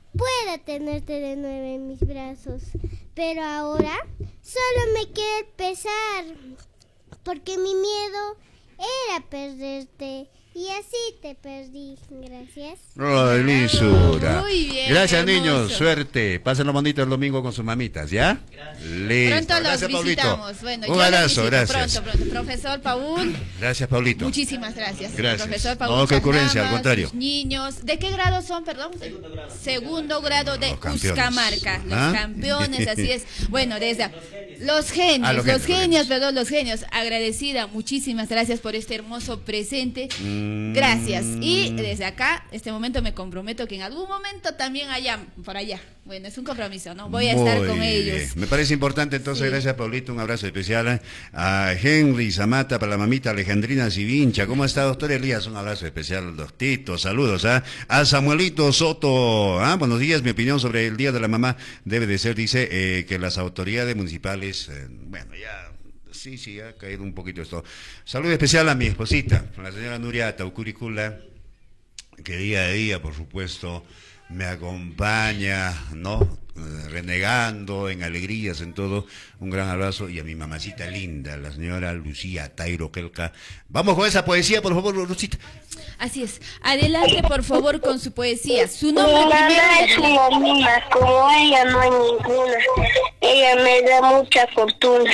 pueda tenerte de nuevo en mis brazos. Pero ahora solo me queda el pesar, porque mi miedo era perderte. Y así te perdí. Gracias. Ay, lisura. Muy bien. Gracias, hermoso. niños. Suerte. Pásenlo bonito el domingo con sus mamitas, ¿ya? Listo. Pronto los Gracias, visitamos. Paulito. Bueno, Un yo los abrazo, visito gracias. Pronto. Profesor Paul, Gracias, Paulito. muchísimas gracias. Gracias. Profesor Paul, No, qué sus ocurrencia, al damas, contrario. sus niños. ¿De qué grado son, perdón? Segundo grado de Los campeones. Cuscamarca. Los ¿Ah? campeones, así es. Bueno, desde los genios, los genios. Agradecida, muchísimas gracias por este hermoso presente. Gracias. Y desde acá, este momento me comprometo que en algún momento también allá, por allá. Bueno, es un compromiso, ¿no? Voy a estar con ellos. Me parece importante, entonces, Sí. gracias, Paulito. Un abrazo especial a Henry Zamata, para la mamita Alejandrina Sivincha. ¿Cómo está, doctor Elías? Un abrazo especial, doctito. Saludos, a Samuelito Soto. Buenos días. Mi opinión sobre el Día de la Mamá debe de ser, dice, que las autoridades municipales, bueno, ya... Sí, ha caído un poquito esto. Saludo especial a mi esposita, la señora Nuria Taucuricula, que día a día, por supuesto, me acompaña, ¿no? Renegando, en alegrías, en todo. Un gran abrazo. Y a mi mamacita linda, la señora Lucía Tairo Kelka. Vamos con esa poesía, por favor, Lucita. Así es. Adelante, por favor, con su poesía. Su nombre Mi mamá es primero. una niña, como ella no hay ninguna. Ella me da mucha fortuna.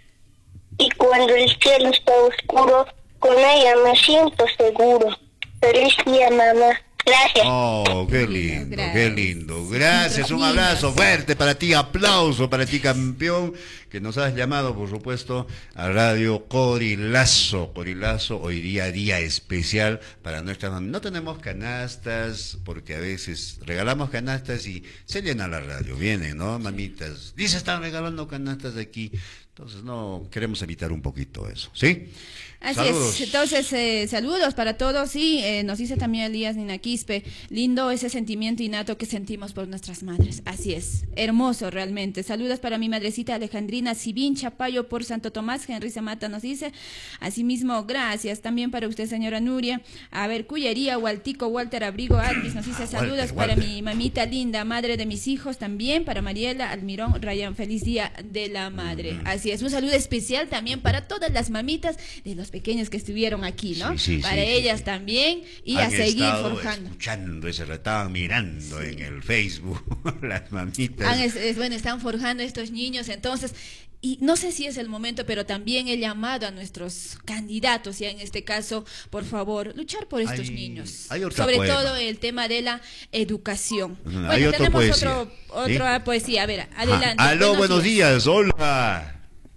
Y cuando el cielo está oscuro, con ella me siento seguro. Feliz día, mamá. Gracias. Oh, qué lindo, qué lindo. Gracias, un abrazo fuerte para ti, aplauso para ti, campeón, que nos has llamado, por supuesto, a Radio Corilazo. Corilazo, hoy día especial para nuestras mamás. No tenemos canastas, porque a veces regalamos canastas y se llena la radio. Vienen, ¿no, mamitas? Dice, están regalando canastas de aquí. Entonces, no, queremos evitar un poquito eso, ¿sí? Así Saludos. es, entonces saludos para todos y nos dice también Elías Nina Quispe, lindo ese sentimiento innato que sentimos por nuestras madres, así es, hermoso realmente. Saludos para mi madrecita Alejandrina Sivín Chapayo por Santo Tomás. Henry Zamata nos dice, asimismo gracias también para usted, señora Nuria. A ver, Cullería, Waltico, Walter Abrigo Alvis nos dice saludos para mi mamita linda, madre de mis hijos también, para Mariela Almirón Rayán, feliz día de la madre. Así es, un saludo especial también para todas las mamitas de los pequeños que estuvieron aquí, ¿no? Para ellas también y a seguir forjando. Escuchando ese, estaban mirando en el Facebook, las mamitas. Bueno, están forjando estos niños, entonces, y no sé si es el momento, pero también he llamado a nuestros candidatos, ya en este caso, por favor, luchar por estos niños. Sobre todo el tema de la educación. Bueno, hay tenemos poesía. otra poesía. A ver, adelante. Aló, buenos días, hola.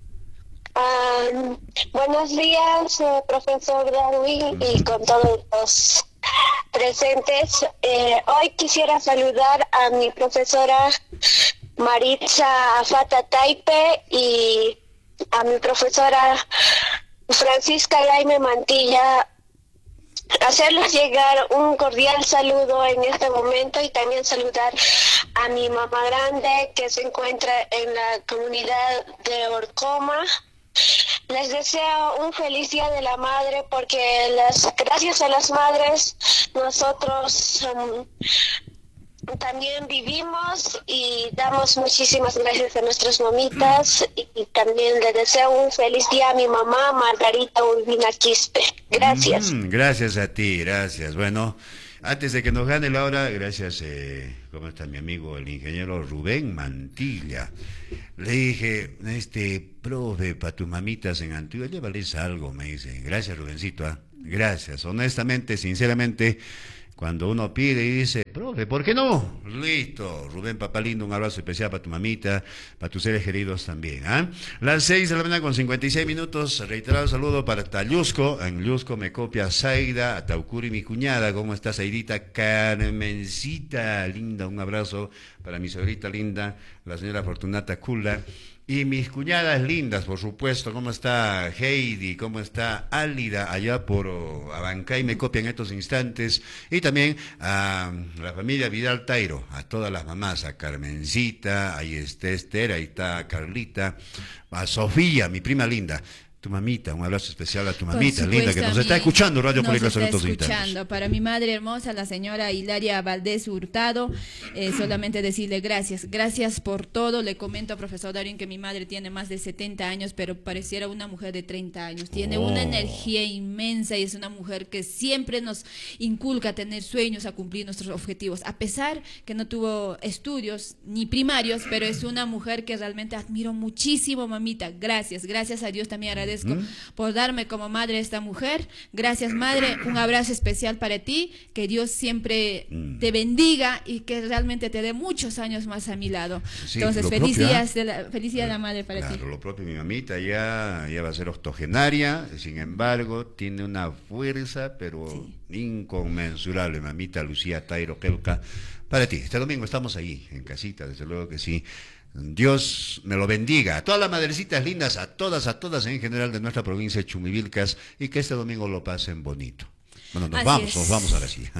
Buenos días, profesor Darwin, y con todos los presentes. Hoy quisiera saludar a mi profesora Maritza Fata Taipe y a mi profesora Francisca Laime Mantilla. Hacerles llegar un cordial saludo en este momento y también saludar a mi mamá grande que se encuentra en la comunidad de Orcoma. Les deseo un feliz Día de la Madre porque gracias a las madres nosotros también vivimos y damos muchísimas gracias a nuestras mamitas y también les deseo un feliz día a mi mamá Margarita Urbina Quispe. Gracias. Gracias a ti, gracias. Bueno, antes de que nos gane la hora, gracias, ¿cómo está mi amigo el ingeniero Rubén Mantilla? Le dije, profe, para tus mamitas en Antigua, llévales algo, me dice. Gracias, Rubencito, gracias. Honestamente, sinceramente, cuando uno pide y dice, profe, ¿por qué no? Listo, Rubén Papalindo, un abrazo especial para tu mamita, para tus seres queridos también. Las 6 de la mañana con 56 minutos, reiterado saludo para Tayusco, en Lusco me copia Zaida, a Taucuri, mi cuñada, ¿cómo estás, Zaidita? Carmencita, linda, un abrazo para mi sobrita linda, la señora Fortunata Kula. Y mis cuñadas lindas, por supuesto, ¿cómo está Heidi? ¿Cómo está Álida allá por Abancay? Me copian en estos instantes. Y también a la familia Vidal Tairo, a todas las mamás, a Carmencita, ahí está Esther, ahí está Carlita, a Sofía, mi prima linda. tu mamita, un abrazo especial a tu Por mamita, linda, que supuesto, nos a está mí escuchando, Radio nos Colegio está Saludos escuchando. Para mi madre hermosa, la señora Hilaria Valdés Hurtado, solamente decirle gracias. Gracias por todo. Le comento a profesor Darín que mi madre tiene más de 70 años, pero pareciera una mujer de 30 años. Tiene una energía inmensa y es una mujer que siempre nos inculca a tener sueños, a cumplir nuestros objetivos. A pesar que no tuvo estudios ni primarios, pero es una mujer que realmente admiro muchísimo, mamita. Gracias. Gracias a Dios también agradezco por darme como madre esta mujer. Gracias, madre, un abrazo especial para ti, que Dios siempre te bendiga y que realmente te dé muchos años más a mi lado. Sí, Entonces, feliz día de la madre para ti. Claro, lo propio, mi mamita ya va a ser octogenaria, sin embargo, tiene una fuerza, pero inconmensurable, mamita Lucía Tairo Kelka, para ti. Este domingo estamos ahí, en casita, desde luego que sí. Dios me lo bendiga a todas las madrecitas lindas, a todas en general de nuestra provincia de Chumivilcas, y que este domingo lo pasen bonito. Bueno, nos vamos ahora sí.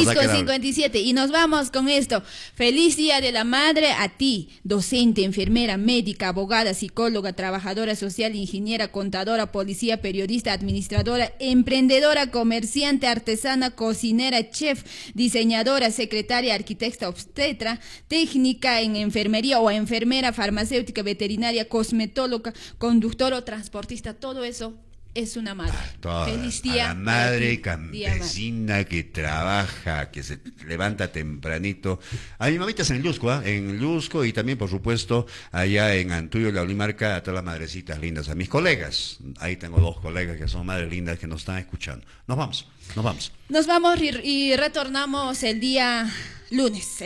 6:57 y nos vamos con esto. Feliz Día de la Madre a ti, docente, enfermera, médica, abogada, psicóloga, trabajadora social, ingeniera, contadora, policía, periodista, administradora, emprendedora, comerciante, artesana, cocinera, chef, diseñadora, secretaria, arquitecta, obstetra, técnica en enfermería o enfermera, farmacéutica, veterinaria, cosmetóloga, conductor o transportista. Todo eso es una madre. Feliz día. A la madre campesina que trabaja, que se levanta tempranito. A mi mamita es en Lusco, en Lusco, y también, por supuesto, allá en Antullo, la Olimarca, a todas las madrecitas lindas. A mis colegas, ahí tengo 2 colegas que son madres lindas que nos están escuchando. Nos vamos. Nos vamos y retornamos el día lunes.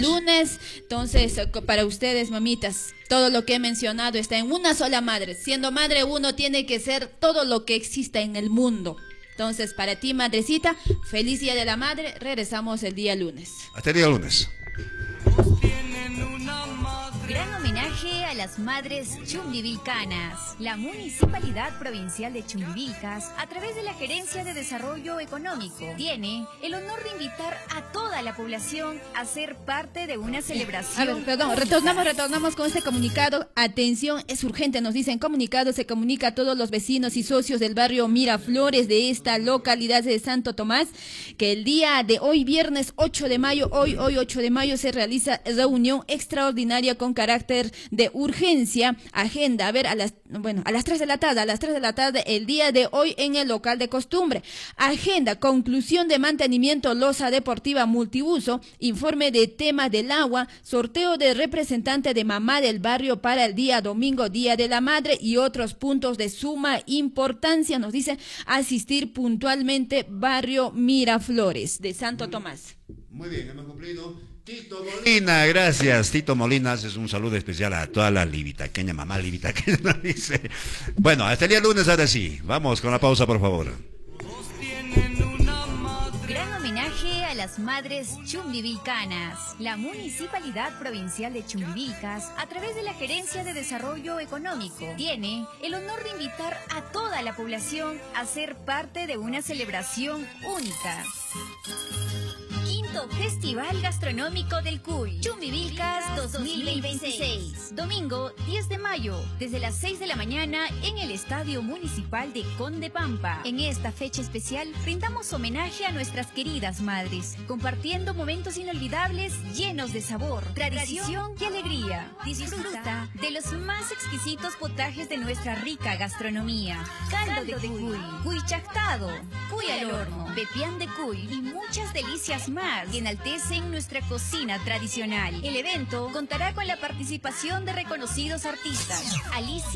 Entonces, para ustedes, mamitas, todo lo que he mencionado está en una sola madre. Siendo madre, uno tiene que ser todo lo que exista en el mundo. Entonces, para ti, madrecita, feliz Día de la Madre. Regresamos el día lunes. Hasta el día lunes. Gran homenaje a las madres chumbivilcanas. La Municipalidad Provincial de Chumbivilcas, a través de la Gerencia de Desarrollo Económico, tiene el honor de invitar a toda la población a ser parte de una celebración. A ver, perdón, retornamos con este comunicado. Atención, es urgente, nos dicen comunicado, se comunica a todos los vecinos y socios del barrio Miraflores de esta localidad de Santo Tomás, que el día de hoy, viernes 8 de mayo, hoy 8 de mayo, se realiza reunión extraordinaria con carácter de urgencia, agenda, a las 3 de la tarde, el día de hoy en el local de costumbre. Agenda, conclusión de mantenimiento losa deportiva multiuso, informe de tema del agua, sorteo de representante de mamá del barrio para el día domingo, Día de la Madre, y otros puntos de suma importancia. Nos dice asistir puntualmente barrio Miraflores de Santo Tomás. Muy bien, hemos cumplido. Tito Molina, gracias. Tito Molina, haces un saludo especial a toda la libitaqueña, mamá libitaqueña, nos dice. Bueno, hasta el día lunes, ahora sí. Vamos con la pausa, por favor. Gran homenaje a las madres chumbivilcanas. La Municipalidad Provincial de Chumbivilcas, a través de la Gerencia de Desarrollo Económico, tiene el honor de invitar a toda la población a ser parte de una celebración única. Quinto Festival Gastronómico del Cuy, Chumbivilcas 2026. Domingo 10 de mayo, desde las 6 de la mañana en el Estadio Municipal de Conde Pampa. En esta fecha especial, brindamos homenaje a nuestras queridas madres, compartiendo momentos inolvidables llenos de sabor, tradición y alegría. Disfruta de los más exquisitos potajes de nuestra rica gastronomía. Caldo de cuy, cuy chactado, cuy al horno, pepián de cuy y muchas delicias más que enaltecen nuestra cocina tradicional. El evento contará con la participación de reconocidos artistas. Alicia